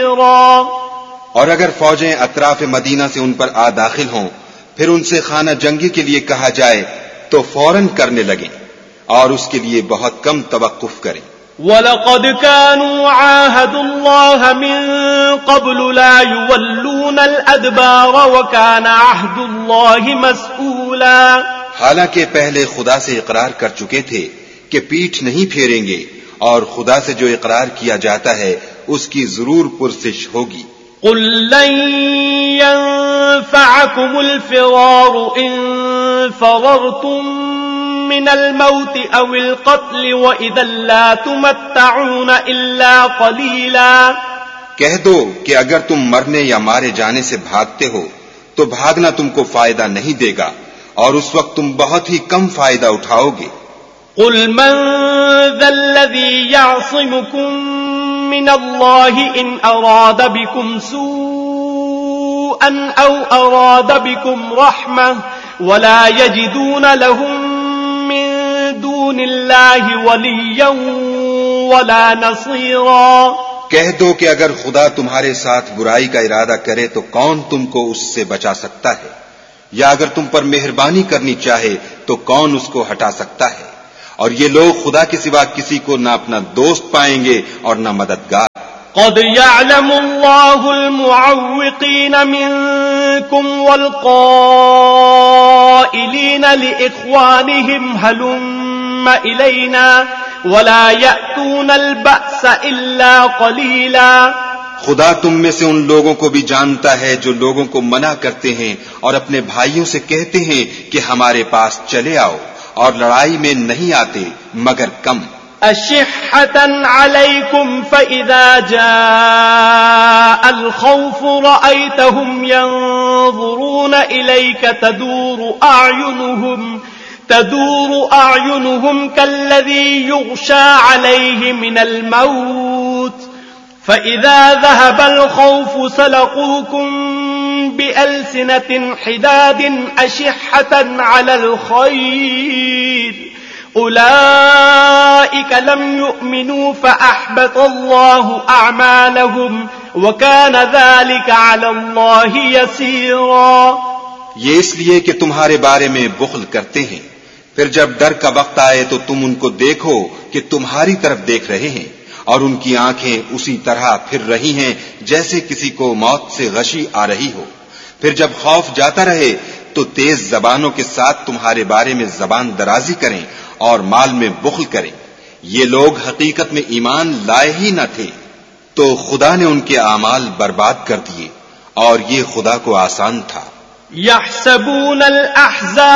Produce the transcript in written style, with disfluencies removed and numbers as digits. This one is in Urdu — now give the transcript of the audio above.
نصيرا. اور اگر فوجیں اطراف مدینہ سے ان پر آ داخل ہوں پھر ان سے خانہ جنگی کے لیے کہا جائے تو فوراً کرنے لگیں اور اس کے لیے بہت کم توقف کریں. وَلَقَدْ كَانُوا عَاهَدُوا اللَّهَ مِن قَبْلُ لَا يُوَلُّونَ الْأَدْبَارَ وَكَانَ عَهْدُ اللَّهِ مَسْئُولًا. حالانکہ پہلے خدا سے اقرار کر چکے تھے کہ پیٹھ نہیں پھیریں گے، اور خدا سے جو اقرار کیا جاتا ہے اس کی ضرور پرسش ہوگی. قُل لَّن يَنفَعَكُمُ الْفِرَارُ إِن فَرَرْتُم مِّنَ الْمَوْتِ أَوِ الْقَتْلِ وَإِذًا لَّا تُمَتَّعُونَ إِلَّا قَلِيلًا. کہہ دو کہ اگر تم مرنے یا مارے جانے سے بھاگتے ہو تو بھاگنا تم کو فائدہ نہیں دے گا، اور اس وقت تم بہت ہی کم فائدہ اٹھاؤ گے. قُلْ مَن ذَا الَّذِي يَعْصِمُكُم مِّنَ اللَّهِ إِنْ أَرَادَ بِكُمْ سُوءًا أَوْ أَرَادَ بِكُمْ رَحْمَةً وَلَا يَجِدُونَ لَهُم مِّن دُونِ اللَّهِ وَلِيًّا وَلَا نَصِيرًا. کہہ دو کہ اگر خدا تمہارے ساتھ برائی کا ارادہ کرے تو کون تم کو اس سے بچا سکتا ہے، یا اگر تم پر مہربانی کرنی چاہے تو کون اس کو ہٹا سکتا ہے. اور یہ لوگ خدا کے سوا کسی کو نہ اپنا دوست پائیں گے اور نہ مددگار. قد يعلم الله المعوقين منكم والقائلين لإخوانهم هلم إلينا ولا يأتون البأس إلا قليلا. خدا تم میں سے ان لوگوں کو بھی جانتا ہے جو لوگوں کو منع کرتے ہیں اور اپنے بھائیوں سے کہتے ہیں کہ ہمارے پاس چلے آؤ، اور لڑائی میں نہیں آتے مگر کم. أشحة عليكم فإذا جاء الخوف رأيتهم ينظرون إليك تدور أعينهم كالذي يغشى عليه من الموت فإذا ذهب الخوف سلقوكم بألسنة حداد أشحة على الخير أولئك لم يؤمنوا فأحبط الله أعمالهم وكان ذلك على الله يسيرا. یہ اس لیے کہ تمہارے بارے میں بخل کرتے ہیں، پھر جب ڈر کا وقت آئے تو تم ان کو دیکھو کہ تمہاری طرف دیکھ رہے ہیں، اور ان کی آنکھیں اسی طرح پھر رہی ہیں جیسے کسی کو موت سے غشی آ رہی ہو. پھر جب خوف جاتا رہے تو تیز زبانوں کے ساتھ تمہارے بارے میں زبان درازی کریں اور مال میں بخل کریں. یہ لوگ حقیقت میں ایمان لائے ہی نہ تھے، تو خدا نے ان کے اعمال برباد کر دیے، اور یہ خدا کو آسان تھا. يحسبون الأحزاب